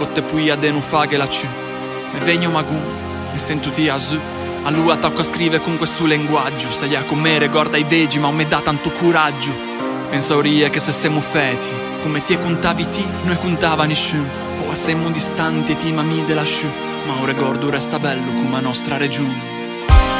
cotte pui a non fa che la ciù. Me vegno magun, mi sento ti a su. A lui attacco a scrivere con questo linguaggio. Sai a come ricorda i vegi ma non mi dà tanto coraggio. Pensauria che se siamo feti, come ti contavi ti, noi contava nessuno. O siamo distanti e ti mami della sciù. Ma un ricordo resta bello come la nostra regione.